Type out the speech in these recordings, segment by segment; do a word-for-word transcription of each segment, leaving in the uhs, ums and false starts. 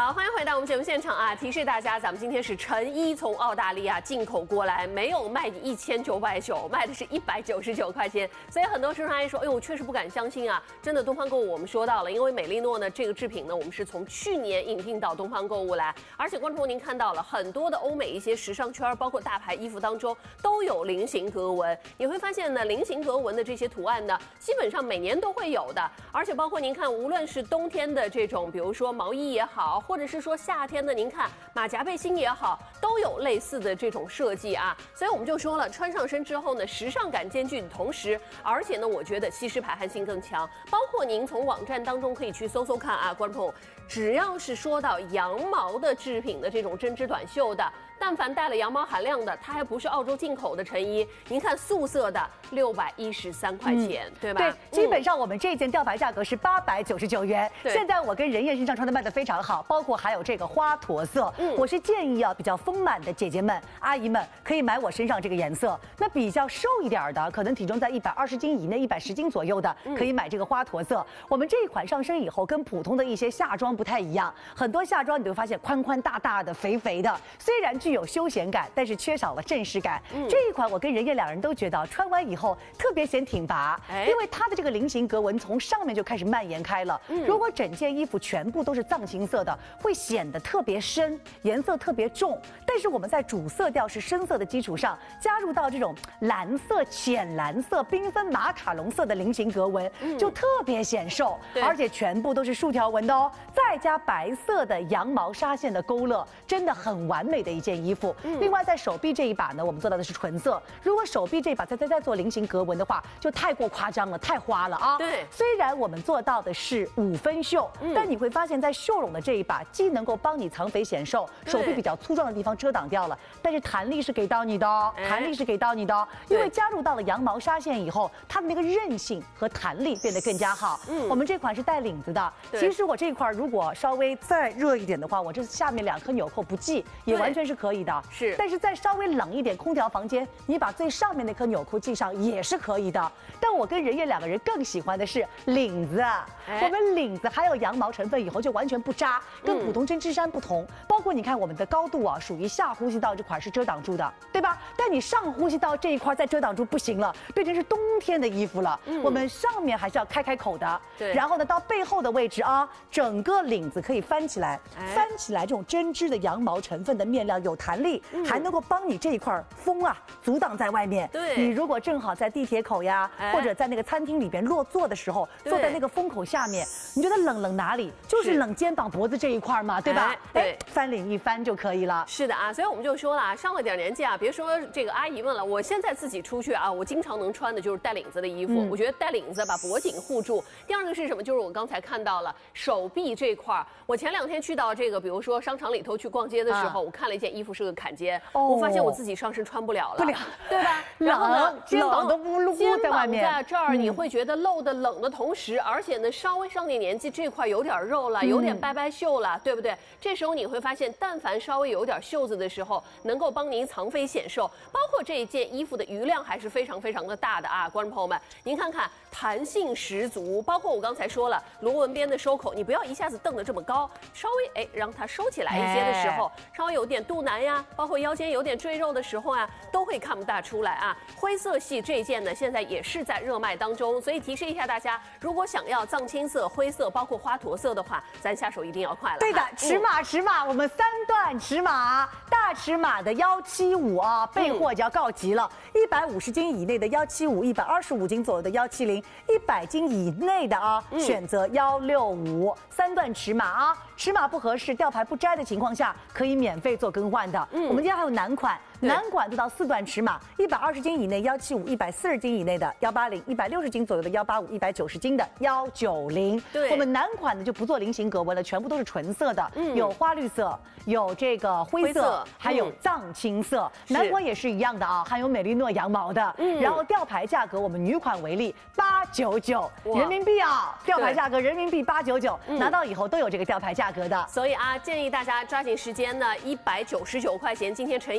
好，欢迎回到我们节目现场啊！提示大家，咱们今天是成衣从澳大利亚进口过来，没有卖一千九百九，卖的是一百九十九块钱。所以很多市场阿说，哎呦，我确实不敢相信啊！真的，东方购物我们说到了，因为美丽诺呢这个制品呢，我们是从去年引进到东方购物来，而且观众朋友您看到了很多的欧美一些时尚圈，包括大牌衣服当中都有菱形格纹。你会发现呢，菱形格纹的这些图案呢，基本上每年都会有的，而且包括您看，无论是冬天的这种，比如说毛衣也好，或者是说夏天的，您看马甲背心也好，都有类似的这种设计啊。所以我们就说了，穿上身之后呢，时尚感兼具的同时，而且呢，我觉得吸湿排汗性更强。包括您从网站当中可以去搜搜看啊，观众朋友，只要是说到羊毛的制品的这种针织短袖的，但凡带了羊毛含量的，它还不是澳洲进口的成衣。您看素色的六百一十三块钱，嗯、对吧？ 对，基本上我们这件吊牌价格是八百九十九元。现在我跟人燕身上穿的卖的非常好，包括还有这个花驼色。嗯，我是建议啊，比较丰满的姐姐们、阿姨们可以买我身上这个颜色。那比较瘦一点的，可能体重在一百二十斤以内、一百十斤左右的，可以买这个花驼色。我们这一款上身以后，跟普通的一些夏装不太一样，很多夏装你会发现宽宽大大的、肥肥的，虽然具有休闲感，但是缺少了正式感。嗯、这一款我跟人燕两人都觉得穿完以后特别显挺拔，哎、因为它的这个菱形格纹从上面就开始蔓延开了。嗯、如果整件衣服全部都是藏青色的，会显得特别深，颜色特别重。但是我们在主色调是深色的基础上，加入到这种蓝色、浅蓝色、缤纷马卡龙色的菱形格纹，嗯、就特别显瘦，而且全部都是竖条纹的哦。再加白色的羊毛纱线的勾勒，真的很完美的一件衣服。嗯、另外在手臂这一把呢，我们做到的是纯色。如果手臂这一把再再再做菱形格纹的话，就太过夸张了，太花了啊。 对， 虽然我们做到的是五分袖，嗯、但你会发现在袖拢的这一把，既能够帮你藏肥显瘦，手臂比较粗壮的地方遮挡掉了，但是弹力是给到你的哦，弹力是给到你的哦，因为加入到了羊毛纱线以后，它的那个韧性和弹力变得更加好。嗯，我们这款是带领子的，其实我这块如果稍微再热一点的话，我这下面两颗纽扣不系也完全是可以的。是，但是再稍微冷一点，空调房间你把最上面那颗纽扣系上也是可以的。但我跟人燕两个人更喜欢的是领子，哎、我们领子还有羊毛成分以后就完全不扎，跟普通针织衫不同。嗯、包括你看我们的高度啊，属于下呼吸道这块是遮挡住的，对吧？但你上呼吸道这一块再遮挡住不行了，变成是冬天的衣服了。嗯、我们上面还是要开开口的，对。然后呢，到背后的位置啊，整个领子可以翻起来，哎、翻起来这种针织的羊毛成分的面料有弹力，嗯、还能够帮你这一块风啊阻挡在外面。对，你如果正好在地铁口呀，哎、或者在那个餐厅里边落座的时候，坐在那个风口下面，你觉得冷冷哪里？就是冷肩膀脖子这一块嘛，对吧？哎，对，翻领一翻就可以了。 是的啊，所以我们就说了，上了点年纪啊，别说这个阿姨们了，我现在自己出去啊，我经常能穿的就是带领子的衣服。嗯、我觉得带领子把脖颈护住。第二个是什么？就是我刚才看到了手臂这块。我前两天去到这个，比如说商场里头去逛街的时候，啊、我看了一件衣服是个坎肩，哦、我发现我自己上身穿不了了， 不了， 对吧？然后呢， 肩膀都不露在外面， 肩膀在这儿你会觉得露的冷的同时，而且呢，稍微上点年纪这块有点肉了，有点掰掰袖了，对不对？这时候你会发现，但凡稍微有点袖子的时候，能够帮您藏肥显瘦。包括这一件衣服的余量还是非常非常的大的啊，观众朋友们，您看看弹性十足。包括我刚才说了，螺纹边的收口，你不要一下子瞪得这么高，稍微哎让它收起来一些的时候，哎、稍微有点肚腩呀，包括腰间有点赘肉的时候啊，都会看不大出来啊。灰色系这一件呢，现在也是在热卖当中，所以提示一下大家，如果想要藏青色、灰色，包括花驼色的话，咱下手一定要快了。 对的，尺码尺码，我们三段尺码，大尺码的幺七五啊，备货就要告急了。一百五十斤以内的幺七五，一百二十五斤左右的幺七零，一百斤以内的啊，嗯、选择幺六五，三段尺码啊。尺码不合适、吊牌不摘的情况下，可以免费做更换的。嗯、我们今天还有男款，男款做到四段尺码，一百二十斤以内幺七五，一百四十斤以内的幺八零，一百六十斤左右的幺八五，一百九十斤的幺九零。对，我们男款呢就不做菱形格纹了，全部都是纯色的，嗯、有花绿色，有这个灰色，灰色还有藏青色。嗯、男款也是一样的啊，含有美丽诺羊毛的。嗯、然后吊牌价格，我们女款为例，八九九人民币啊，吊牌价格人民币八九九，拿到以后都有这个吊牌价格的。 所以啊，建议大家抓紧时间呢，一百九十九块钱，今天成衣进口。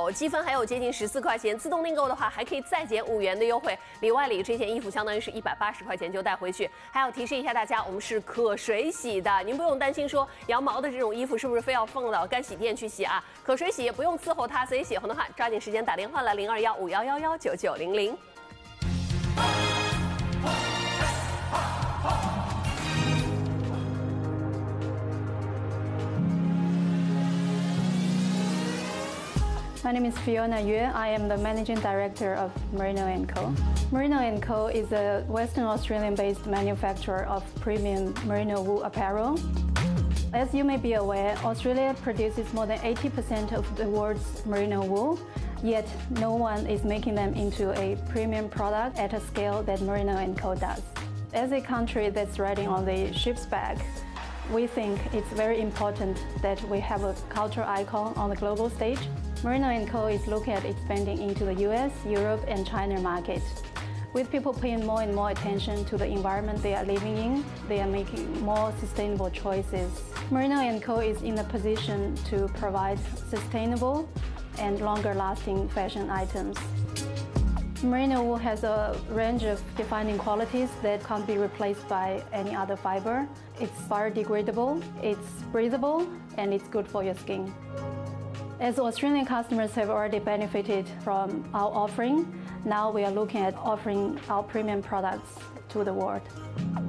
九，积分还有接近十四块钱，自动订购的话还可以再减五元的优惠。里外里这件衣服相当于是一百八十块钱就带回去。还要提示一下大家，我们是可水洗的，您不用担心说羊毛的这种衣服是不是非要放到干洗店去洗啊？可水洗也不用伺候它，所以喜欢的话抓紧时间打电话来零二幺五幺幺幺九九零零。 My name is Fiona Yue. I am the Managing Director of Merino and Co. Merino and Co is a Western Australian-based manufacturer of premium merino wool apparel. As you may be aware, Australia produces more than eighty percent of the world's merino wool, yet no one is making them into a premium product at a scale that Merino and Co does. As a country that's riding on the ship's back, we think it's very important that we have a cultural icon on the global stage. Merino and Co is looking at expanding into the U S, Europe, and China market. With people paying more and more attention to the environment they are living in, they are making more sustainable choices. Merino and Co is in a position to provide sustainable and longer-lasting fashion items. Merino wool has a range of defining qualities that can't be replaced by any other fiber. It's biodegradable, it's breathable, and it's good for your skin. As Australian customers have already benefited from our offering, now we are looking at offering our premium products to the world.